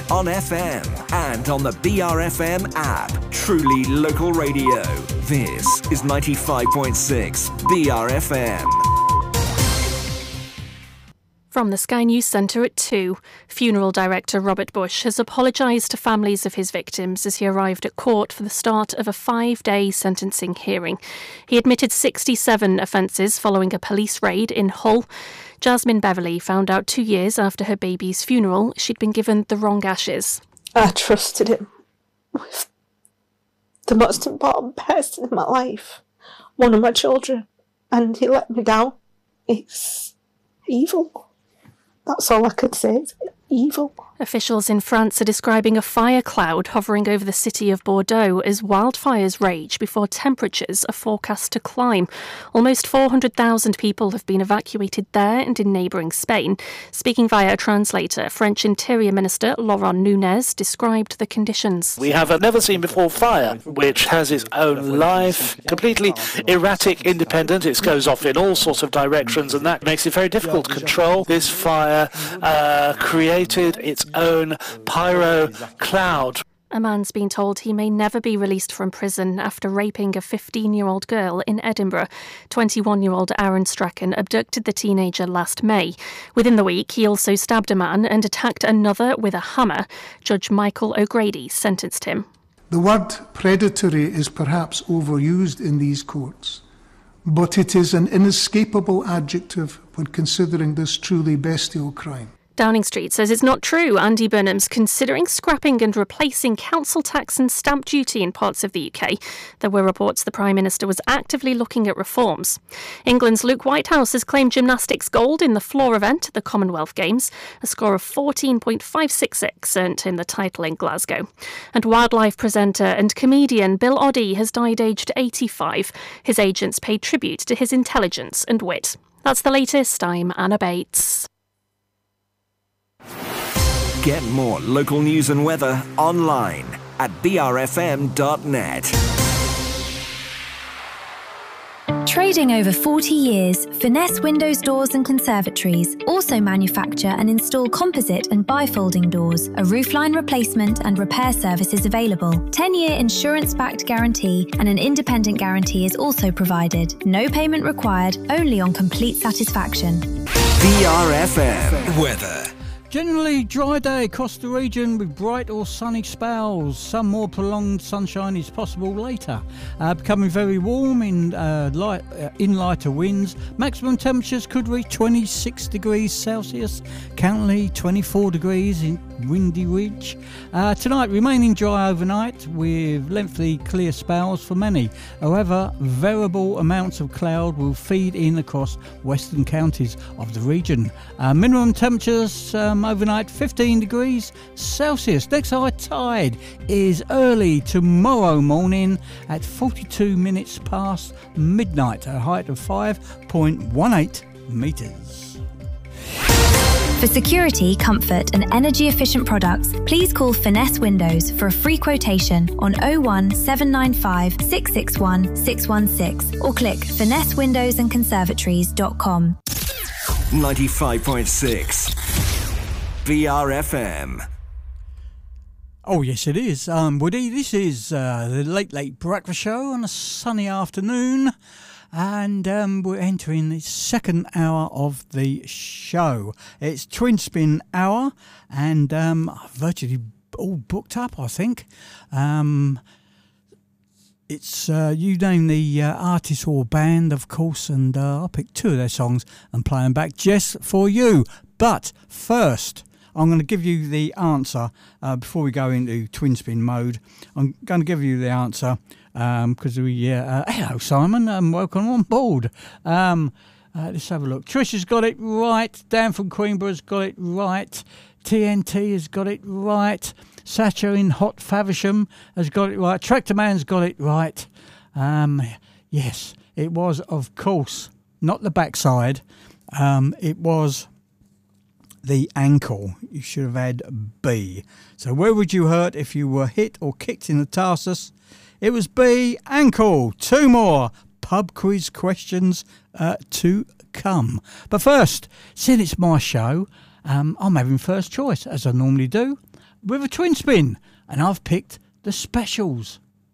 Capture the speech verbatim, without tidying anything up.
on F M and on the B R F M app. Truly local radio. This is ninety-five point six B R F M. From the Sky News Centre at two, funeral director Robert Bush has apologised to families of his victims as he arrived at court for the start of a five-day sentencing hearing. He admitted sixty-seven offences following a police raid in Hull. Jasmine Beverley found out two years after her baby's funeral she'd been given the wrong ashes. I trusted him with the most important person in my life, one of my children, and he let me down. It's evil. That's all I could say. It's evil. Officials in France are describing a fire cloud hovering over the city of Bordeaux as wildfires rage before temperatures are forecast to climb. Almost four hundred thousand people have been evacuated there and in neighbouring Spain. Speaking via a translator, French Interior Minister Laurent Nunez described the conditions. We have a never-seen-before fire, which has its own life, completely erratic, independent. It goes off in all sorts of directions, and that makes it very difficult to control. This fire uh, created its own pyro cloud. A man's been told he may never be released from prison after raping a fifteen-year-old girl in Edinburgh. twenty-one-year-old Aaron Strachan abducted the teenager last May. Within the week, he also stabbed a man and attacked another with a hammer. Judge Michael O'Grady sentenced him. The word predatory is perhaps overused in these courts, but it is an inescapable adjective when considering this truly bestial crime. Downing Street says it's not true. Andy Burnham's considering scrapping and replacing council tax and stamp duty in parts of the U K. There were reports the Prime Minister was actively looking at reforms. England's Luke Whitehouse has claimed gymnastics gold in the floor event at the Commonwealth Games, a score of fourteen point five six six earned him the title in Glasgow. And wildlife presenter and comedian Bill Oddie has died aged eighty-five. His agents paid tribute to his intelligence and wit. That's the latest. I'm Anna Bates. Get more local news and weather online at b r f m dot net. Trading over forty years, Finesse Windows Doors and Conservatories also manufacture and install composite and bifolding doors. A roofline replacement and repair service is available. ten-year insurance-backed guarantee and an independent guarantee is also provided. No payment required, only on complete satisfaction. B R F M weather. Generally dry day across the region with bright or sunny spells. Some more prolonged sunshine is possible later. Uh, becoming very warm in uh, light uh, in lighter winds. Maximum temperatures could reach twenty-six degrees Celsius. Currently twenty-four degrees in Windy Ridge. Uh, tonight remaining dry overnight with lengthy clear spells for many. However, variable amounts of cloud will feed in across western counties of the region. Uh, minimum temperatures um, overnight fifteen degrees Celsius. Next high tide is early tomorrow morning at forty-two minutes past midnight, at a height of five point one eight metres. For security, comfort and energy-efficient products, please call Finesse Windows for a free quotation on oh one seven nine five six six one six one six or click finesse windows and conservatories dot com. ninety-five point six B R F M. Oh, yes, it is. Um, Woody, this is uh, the Late Late Breakfast Show on a sunny afternoon. And um, we're entering the second hour of the show. It's Twin Spin Hour, and um, virtually all booked up, I think. Um, it's uh, you name the uh, artist or band, of course, and uh, I'll pick two of their songs and play them back just for you. But first, I'm going to give you the answer uh, before we go into twin spin mode. I'm going to give you the answer because um, we. Uh, uh, hello, Simon, and um, welcome on board. Um, uh, let's have a look. Trish has got it right. Dan from Queenborough's got it right. T N T has got it right. Sacha in Hot Faversham has got it right. Tractor Man's got it right. Um, yes, it was, of course, not the backside. Um, it was the ankle. You should have had B. So where would you hurt if you were hit or kicked in the tarsus? It was B, ankle. Two more pub quiz questions uh, to come. But first, since it's my show, um, I'm having first choice, as I normally do. with a twin spin, and I've picked the Specials.